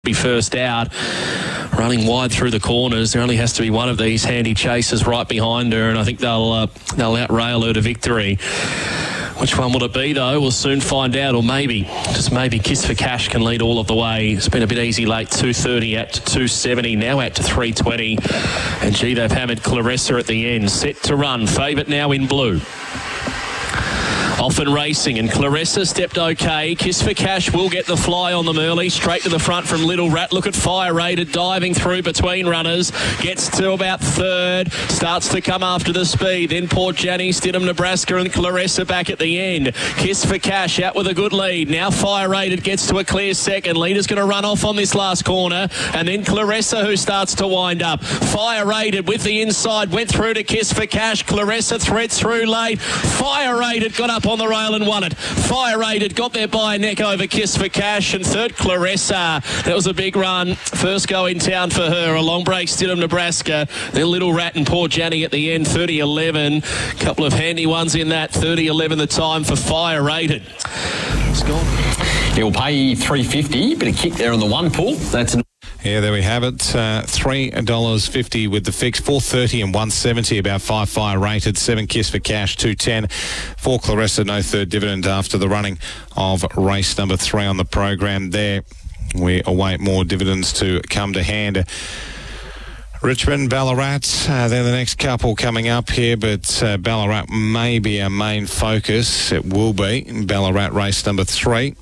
be first out, running wide through the corners. There only has to be one of these handy chasers right behind her, and I think they'll outrail her to victory. Which one will it be, though? We'll soon find out, or maybe, just maybe, Kiss for Cash can lead all of the way. It's been a bit easy late, 2:30 out to 2:70, now out to 3:20. And gee, they've hammered Clarissa at the end. Set to run, favourite now in blue. Often racing, and Clarissa stepped okay. Kiss for Cash will get the fly on them early. Straight to the front from Little Rat. Look at Fire Rated diving through between runners. Gets to about third. Starts to come after the speed. Then Port Janny, Stidham, Nebraska, and Clarissa back at the end. Kiss for Cash out with a good lead. Now Fire Rated gets to a clear second. Leader's going to run off on this last corner. And then Clarissa, who starts to wind up. Fire Rated with the inside. Went through to Kiss for Cash. Clarissa threads through late. Fire Rated got up on the rail and won it. Fire Rated got there by a neck over Kiss for Cash, and third Clarissa. That was a big run. First go in town for her. A long break, Stidham, Nebraska. Then Little Rat and Port Janny at the end, 30-11. Couple of handy ones in that. 30-11 the time for Fire Rated. It's gone. He'll pay $3.50. Bit of kick there on the one pull. That's Yeah, there we have it. $3.50 with the fix. $4.30 and $1.70 about 5 Fire Rated. 7 Kiss for Cash, $2.10. 4 Clarissa, no third dividend after the running of race number 3 on the program there. We await more dividends to come to hand. Richmond, Ballarat, they're the next couple coming up here, but Ballarat may be our main focus. It will be Ballarat race number 3.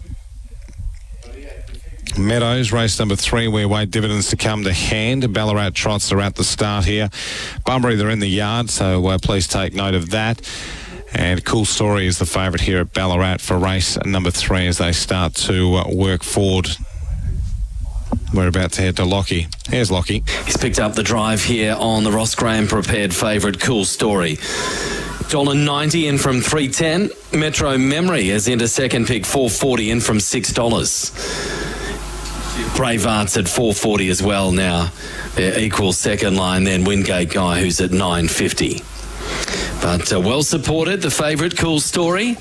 Meadows, race number 3, we await dividends to come to hand. Ballarat trots are at the start here. Bunbury, they're in the yard, so please take note of that. And Cool Story is the favourite here at Ballarat for race number 3 as they start to work forward. We're about to head to Lockie. Here's Lockie. He's picked up the drive here on the Ross Graham prepared favourite Cool Story. $1.90 in from $3.10. Metro Memory is into second pick, $4.40 in from $6. Brave Arts at $4.40 as well now. They're equal second line, then Wingate Guy, who's at $9.50. But well supported, the favourite Cool Story.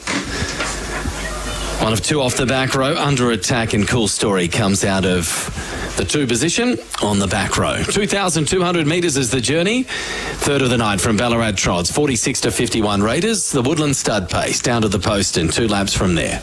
One of 2 off the back row. Under Attack and Cool Story comes out of the 2 position on the back row. 2,200 metres is the journey. Third of the night from Ballarat Trots. 46 to 51 Raiders. The Woodland Stud pace down to the post and 2 laps from there.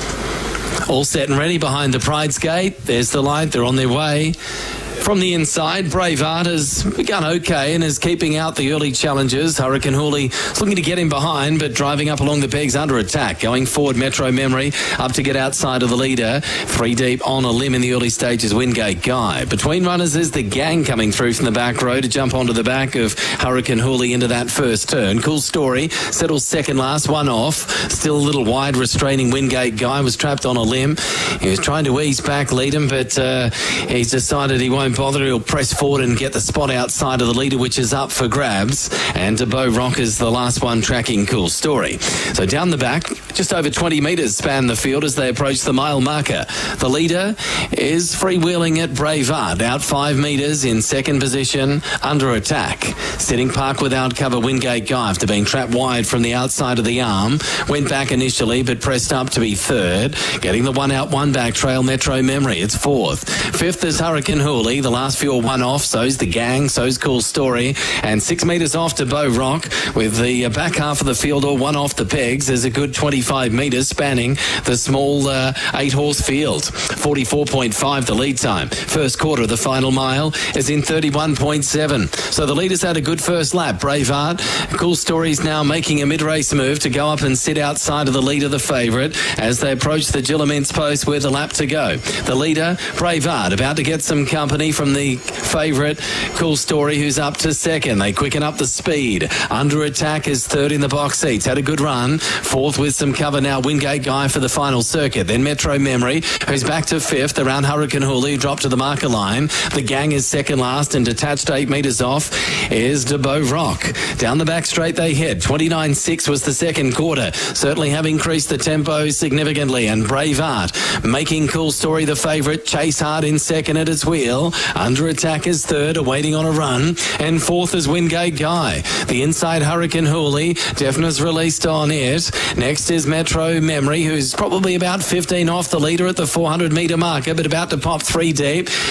All set and ready behind the Pride's Gate. There's the light. They're on their way. From the inside, Brave Art has begun okay and is keeping out the early challenges. Hurricane Hooley is looking to get him behind, but driving up along the pegs. Under Attack. Going forward, Metro Memory up to get outside of the leader. 3 deep on a limb in the early stages, Wingate Guy. Between runners is the Gang coming through from the back row to jump onto the back of Hurricane Hooley into that first turn. Cool Story settles second last, 1 off. Still a little wide, restraining Wingate Guy. Was trapped on a limb. He was trying to ease back, lead him, but he's decided he won't bother. He'll press forward and get the spot outside of the leader, which is up for grabs. And DeBow Rock is the last one tracking Cool Story. So down the back, just over 20 metres span the field as they approach the mile marker. The leader is freewheeling at Brave Art, out 5 metres in second position. Under Attack. Sitting park without cover, Wingate Guy, after being trapped wide from the outside of the arm. Went back initially, but pressed up to be third. Getting the 1 out, 1 back trail, Metro Memory. It's 4th. 5th is Hurricane Hooley. The last few are 1 off. So's the Gang. So's Cool Story. And 6 metres off to Bow Rock with the back half of the field all 1 off the pegs. There's a good 25 metres spanning the small 8-horse field. 44.5 the lead time. First quarter of the final mile is in 31.7. So the leaders had a good first lap. Brave Art. Cool Story's now making a mid-race move to go up and sit outside of the leader, the favourite, as they approach the Gillaments post with a lap to go. The leader, Brave Art, about to get some company from the favourite, Cool Story, who's up to second. They quicken up the speed. Under Attack is third in the box seats. Had a good run. 4th with some cover now, Wingate Guy for the final circuit. Then Metro Memory, who's back to 5th around Hurricane Hooley, dropped to the marker line. The Gang is second last and detached 8 metres off is DeBow Rock. Down the back straight they head. 29.6 was the second quarter. Certainly have increased the tempo significantly, and Brave Art making Cool Story the favourite. Chase Hard in second at its wheel. Under Attack is third, awaiting on a run. And 4th is Wingate Guy. The inside Hurricane Hooley. Deafness released on it. Next is Metro Memory, who's probably about 15 off the leader at the 400 metre marker, but about to pop 3 deep.